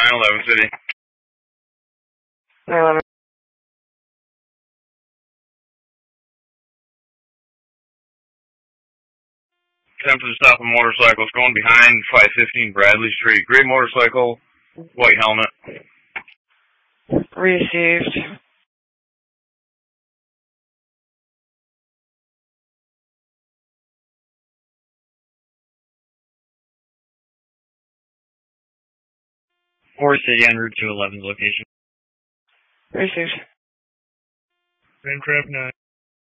911 City. 911. Attempted to stop a motorcycle. It's going behind 515 Bradley Street. Gray motorcycle, white helmet. Received. Forest City en route to 11's location. Received. Aircraft 9.